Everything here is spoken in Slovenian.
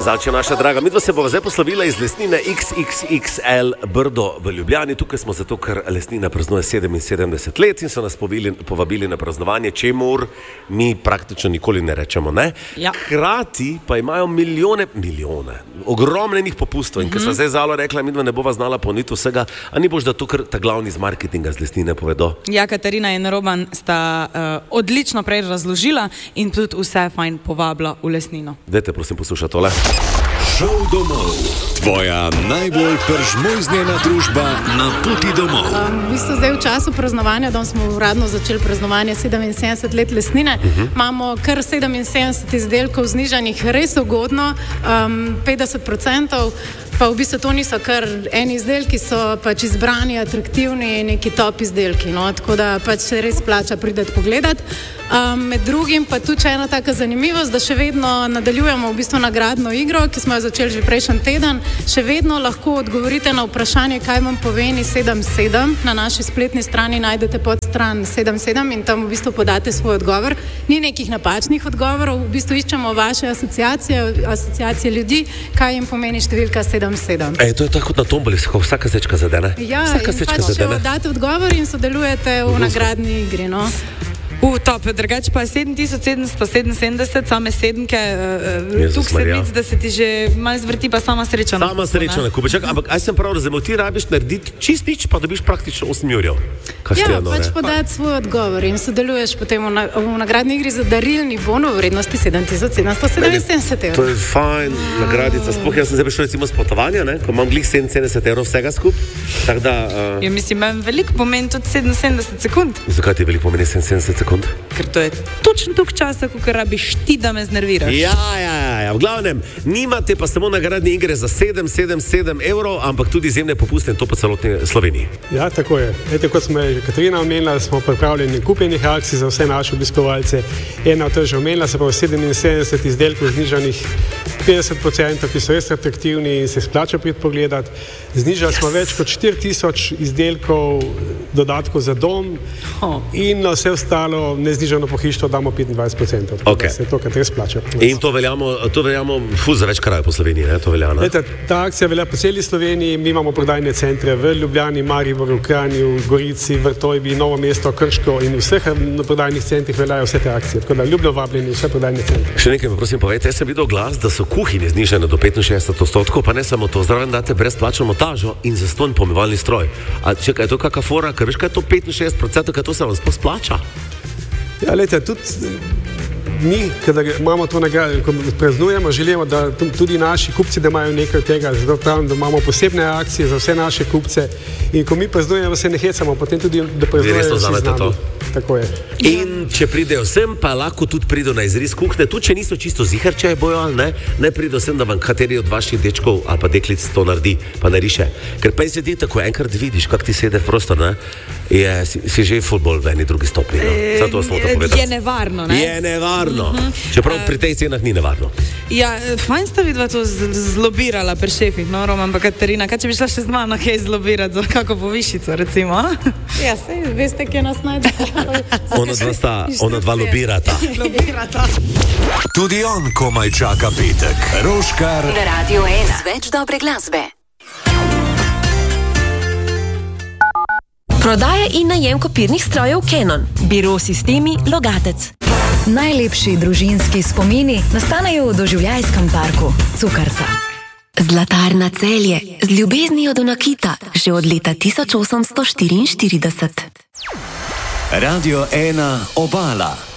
Zanče naša draga, midva se bova zdaj poslovila iz lesnine XXXL Brdo v Ljubljani. Tukaj smo zato, ker lesnina praznuje 77 let in so nas povabili na praznovanje, čemur mi praktično nikoli ne rečemo, ne? Ja. Hkrati pa imajo milijone, ogromnenih popustov in ker sva zdaj Zalo rekla, midva ne bova znala poniti vsega, a ni boš, da to kar ta glavni iz marketinga z lesnine povedo? Ja, Katarina in Roman sta odlično prej razložila in tudi vse fajn povabila v lesnino. Dajte prosim poslušati tole. Šov domov. Tvoja najbolj peržmojznjena družba na poti domov. V bistvu zdaj v času praznovanja, danes smo uradno začeli praznovanje 77 let lesnine, imamo kar 77 izdelkov znižanih res ugodno, 50%, pa v bistvu to niso kar eni izdelki, so pač izbrani, atraktivni, neki top izdelki, no, tako da pač se res plača prideti pogledati. Med drugim pa tudi ena taka zanimivost, da še vedno nadaljujemo v bistvu nagradno igro, ki smo jo začeli že prejšnji teden. Še vedno lahko odgovorite na vprašanje, kaj vam pomeni 77. Na naši spletni strani najdete podstran 77 in tam v bistvu podate svoj odgovor. Ni nekih napačnih odgovorov, v bistvu iščemo vaše asociacije ljudi, kaj jim pomeni številka 77. To je tako kot na tomboli, vsaka sečka zadene. Ja, in pač če date odgovor in sodelujete v nagradni igri, no. Top, drugače pa 7777, same sedemke, tukaj se vidi, da se ti že malo zvrti, pa sama sreča. Sama sreča na kupe, ampak aj sem prav razumel, ti rabiš narediti čist nič, pa dobiš praktično 8 jurjev. Ja, pač podati svoj odgovor in sodeluješ potem v nagradni igri za darilni bon v vrednosti 7777 evrov. To je fajn nagradica, sploh jaz sem zdaj prišel recimo s potovanja, ne, ko imam glih 77 evrov vsega skup, tako da... Ja, mislim, imam veliko pomen tudi 77 sekund. Zakaj ti veliko pomeni 77 sekund? Ker to je točno toliko časa, ko rabiš ti, da me znerviraš. Ja, v glavnem, nimate pa samo nagradne igre za 777 evrov, ampak tudi izjemne popuste in to po celotni Sloveniji. Ja, tako je. Ete, kot smo že Katarina omenila, smo pripravljeni kupenih akcij za vse naše obiskovalce. Ena od to je že omenila, se pa 77 izdelkov znižanih 50%, ki so res atraktivni in se splača priti pogledati. Znižali smo več kot 4000 izdelkov dodatkov za dom in na vse ostalo neznižano pohištvo damo 25%. Okay. Se to, kar res plača. In to veljamo za več krajev po Sloveniji, ne? To velja, ne? Ta akcija velja po celi Sloveniji, mi imamo prodajne centre v Ljubljani, Mariboru, Kranju, Gorici, Vrtojbi, Novo mesto, Krško in vseh prodajnih centrih veljajo vse te akcije. Tako da ljubno vabljeni vse prodajne centre. Še nekaj me prosim povejte, jaz sem videl glas, da so kuhinje znižane do 65%, pa ne samo to, zraven date brezplačno montažo in zastonj pomivalni stroj. A čekaj, je to kakva fora, ker veš, kaj je to 65%, kaj to se vam sploh splača? Ja, lejte, tudi mi, kadar imamo to nagrado, ko praznujemo, želimo, da tudi naši kupci, da imajo nekaj tega, zato pravim, da imamo posebne akcije za vse naše kupce in ko mi praznujemo, se ne hecamo, potem tudi, da praznujejo vsi z nami. Tako je. In če pridejo sem, pa lahko tudi pridejo na izris kuhne, tudi če niso čisto ziharčaje bojo, ali ne pridejo sem, da vam kateri od vaših dečkov ali pa deklic to naredi, pa nariše. Ker pa je sedi tako, enkrat vidiš, kak ti sede v prostor, ne, si že futbol v eni drugi stopni. Zato smo to povedali. Je nevarno, ne? Je nevarno. Čeprav pri tej cenah ni nevarno. Ja, fajn sta vidva to zlobirala pri šefih, no, Roman pa Katarina. Kaj če bi šla še z mano kaj zlobirati za kako povišico, recimo? Ja, sej, veste, kje nas najde. Ona dva lobirata. Tudi on komaj čaka petek. Roškar na Radio 1. Več dobre glasbe. Prodaja in najem kopirnih strojev Canon. Biro Sistemi Logatec. Najlepši družinski spomini nastanejo v doživljajskem parku Cukrca. Zlatarna Celje z ljubeznijo do nakita že od leta 1844. Radio 1 Obala.